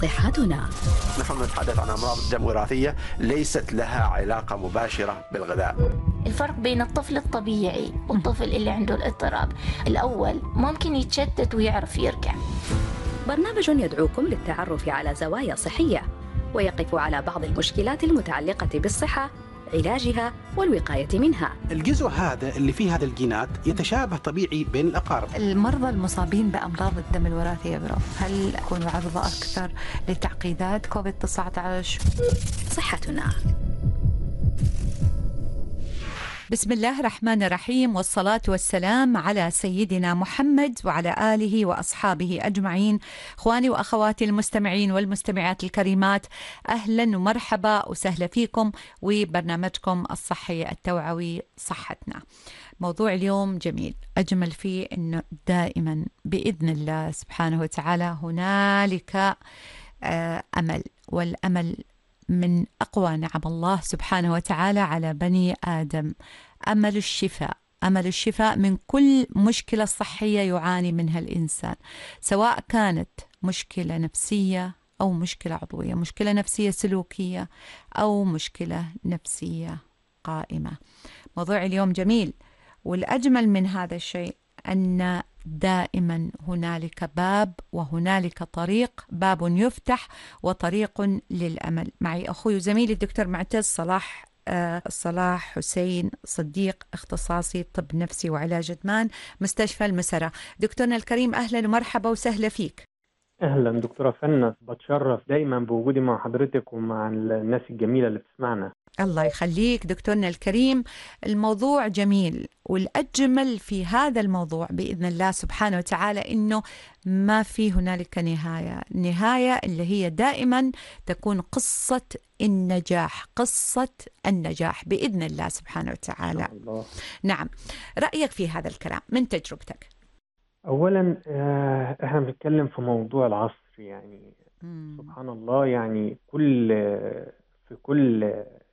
صحتنا. نحن نتحدث عن أمراض الدم وراثية ليست لها علاقة مباشرة بالغذاء. الفرق بين الطفل الطبيعي والطفل اللي عنده الاضطراب، الأول ممكن يتشتت ويعرف يرجع. برنامج يدعوكم للتعرف على زوايا صحية ويقف على بعض المشكلات المتعلقة بالصحة، علاجها والوقاية منها. الجزء هذا اللي فيه هذا الجينات يتشابه طبيعي بين الأقارب. المرضى المصابين بأمراض الدم الوراثية هل يكونوا عرضة أكثر لتعقيدات كوفيد-19؟ صحتنا. بسم الله الرحمن الرحيم، والصلاة والسلام على سيدنا محمد وعلى آله وأصحابه أجمعين. إخواني وأخواتي المستمعين والمستمعات الكريمات، أهلا ومرحبا وسهلا فيكم وبرنامجكم الصحي التوعوي صحتنا. موضوع اليوم جميل، أجمل فيه أنه دائما بإذن الله سبحانه وتعالى هنالك أمل، والأمل من أقوى نعم الله سبحانه وتعالى على بني آدم. أمل الشفاء، أمل الشفاء من كل مشكلة صحية يعاني منها الإنسان، سواء كانت مشكلة نفسية أو مشكلة عضوية، مشكلة نفسية سلوكية أو مشكلة نفسية قائمة. موضوع اليوم جميل، والأجمل من هذا الشيء أن دائما هنالك باب وهنالك طريق، باب يفتح وطريق للأمل. معي أخوي وزميلي الدكتور معتز صلاح حسين صديق، اختصاصي طب نفسي وعلاج إدمان، مستشفى المسرة. دكتورنا الكريم أهلا ومرحبا وسهلا فيك. أهلا دكتورة فنة، بتشرف دايما بوجودي مع حضرتك ومع الناس الجميلة اللي بتسمعنا. الله يخليك دكتورنا الكريم. الموضوع جميل، والأجمل في هذا الموضوع بإذن الله سبحانه وتعالى إنه ما في هنالك نهاية اللي هي دائما تكون قصة النجاح، قصة النجاح بإذن الله سبحانه وتعالى. الله. نعم، رأيك في هذا الكلام من تجربتك؟ أولا احنا بنتكلم في موضوع العصر، يعني سبحان الله، يعني في كل